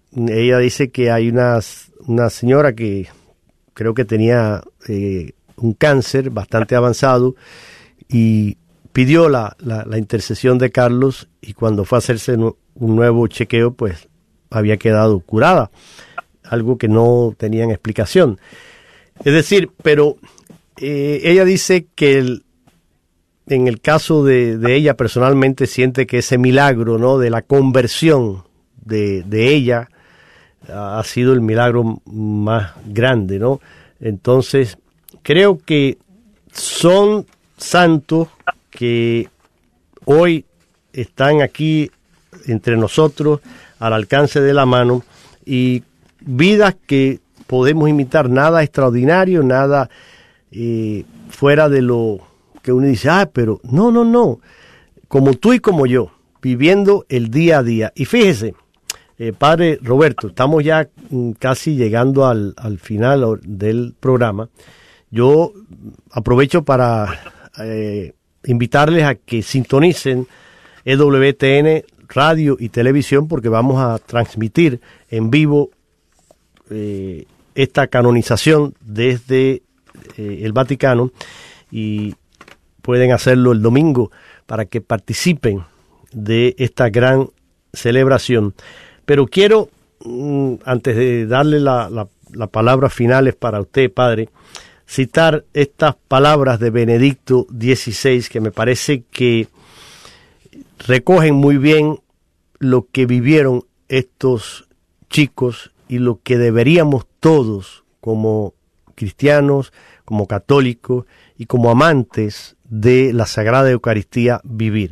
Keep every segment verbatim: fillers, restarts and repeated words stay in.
ella dice que hay una, una señora que creo que tenía eh, un cáncer bastante avanzado y pidió la, la, la intercesión de Carlos, y cuando fue a hacerse un nuevo chequeo, pues había quedado curada, algo que no tenían explicación. Es decir, pero eh, ella dice que el, en el caso de, de ella personalmente siente que ese milagro, ¿no?, de la conversión de, de ella ha sido el milagro más grande, ¿no? Entonces, creo que son santos que hoy están aquí entre nosotros, al alcance de la mano, y vidas que podemos imitar, nada extraordinario, nada eh, fuera de lo que uno dice, ah, pero no, no, no, como tú y como yo, viviendo el día a día. Y fíjese, eh, Padre Roberto, estamos ya mm, casi llegando al, al final del programa. Yo aprovecho para eh, invitarles a que sintonicen E W T N Radio y Televisión, porque vamos a transmitir en vivo eh, esta canonización desde eh, el Vaticano, y pueden hacerlo el domingo para que participen de esta gran celebración. Pero quiero, mm, antes de darle la, la, la palabra finales para usted, Padre, citar estas palabras de Benedicto dieciséis, que me parece que recogen muy bien lo que vivieron estos chicos y lo que deberíamos todos, como cristianos, como católicos y como amantes de la Sagrada Eucaristía, vivir.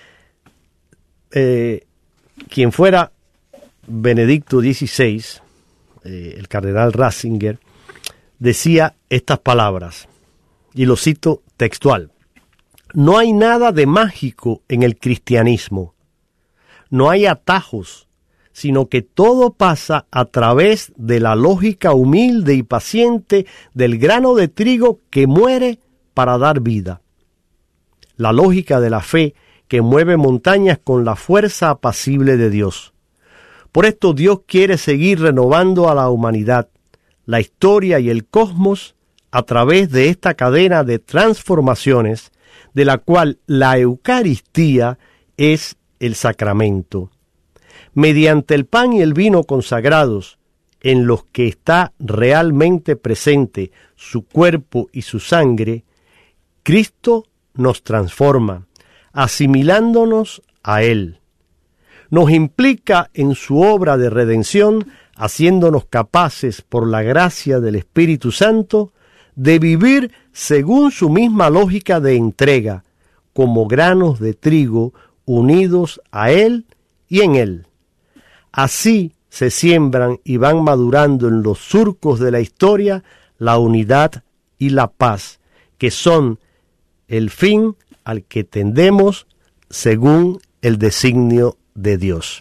Eh, quien fuera Benedicto dieciséis, eh, el cardenal Ratzinger, decía estas palabras, y lo cito textual: no hay nada de mágico en el cristianismo, no hay atajos, sino que todo pasa a través de la lógica humilde y paciente del grano de trigo que muere para dar vida. La lógica de la fe que mueve montañas con la fuerza apacible de Dios. Por esto Dios quiere seguir renovando a la humanidad, la historia y el cosmos a través de esta cadena de transformaciones, de la cual la Eucaristía es el sacramento. Mediante el pan y el vino consagrados, en los que está realmente presente su cuerpo y su sangre, Cristo nos transforma, asimilándonos a Él. Nos implica en su obra de redención, haciéndonos capaces, por la gracia del Espíritu Santo, de vivir según su misma lógica de entrega, como granos de trigo unidos a Él y en Él. Así se siembran y van madurando en los surcos de la historia la unidad y la paz, que son el fin al que tendemos según el designio de Dios.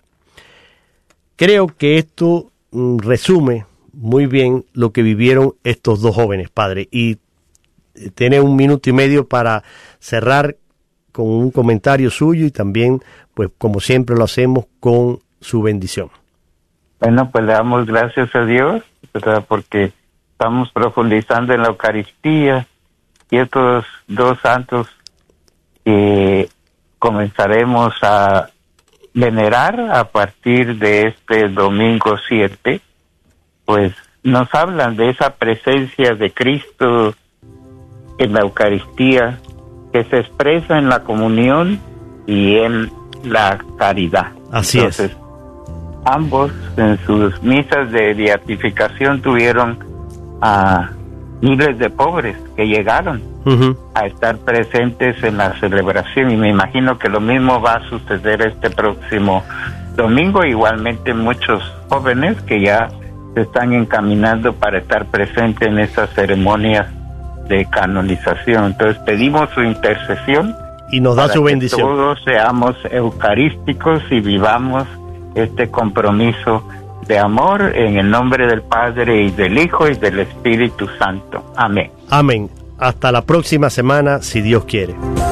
Creo que esto mm, resume muy bien lo que vivieron estos dos jóvenes, Padre, y tiene un minuto y medio para cerrar con un comentario suyo y también, pues como siempre lo hacemos, con su bendición. Bueno, pues le damos gracias a Dios, ¿verdad?, porque estamos profundizando en la Eucaristía, y estos dos santos que comenzaremos a venerar a partir de este domingo siete, pues nos hablan de esa presencia de Cristo en la Eucaristía, que se expresa en la comunión y en la caridad. Así Entonces, es. Ambos en sus misas de beatificación tuvieron a miles de pobres que llegaron uh-huh. a estar presentes en la celebración, y me imagino que lo mismo va a suceder este próximo domingo. Igualmente muchos jóvenes que ya se están encaminando para estar presentes en esas ceremonias de canonización. Entonces pedimos su intercesión y nos da su bendición. Que todos seamos eucarísticos y vivamos este compromiso de amor en el nombre del Padre y del Hijo y del Espíritu Santo. Amén. Amén. Hasta la próxima semana, si Dios quiere.